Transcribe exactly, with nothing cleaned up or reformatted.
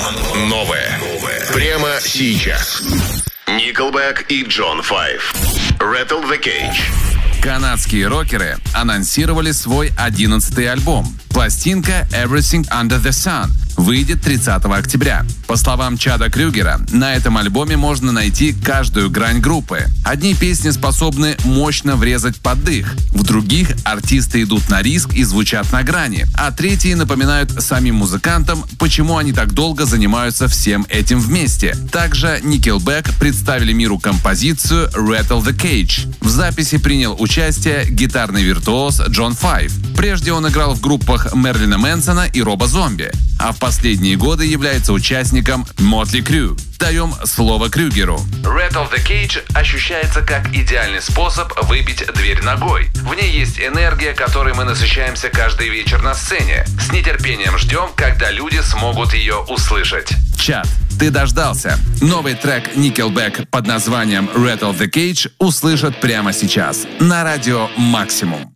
Новое. Прямо сейчас. Nickelback и Джон Файв. Rattle the Cage. Канадские рокеры анонсировали свой одиннадцатый альбом. Пластинка «Everything Under the Sun» выйдет тридцатого октября. По словам Чада Крюгера, на этом альбоме можно найти каждую грань группы. Одни песни способны мощно врезать под дых, в других артисты идут на риск и звучат на грани, а третьи напоминают самим музыкантам, почему они так долго занимаются всем этим вместе. Также Nickelback представили миру композицию «Rattle the Cage». В записи принял участие гитарный виртуоз Джон Файв. Прежде он играл в группах Мерлина Мэнсона и Роба Зомби, а в последние годы является участником Motley Crue. Даем слово Крюгеру. Rattle the Cage ощущается как идеальный способ выбить дверь ногой. В ней есть энергия, которой мы насыщаемся каждый вечер на сцене. С нетерпением ждем, когда люди смогут ее услышать. Чат, ты дождался. Новый трек Nickelback под названием Rattle the Cage услышат прямо сейчас на радио Максимум.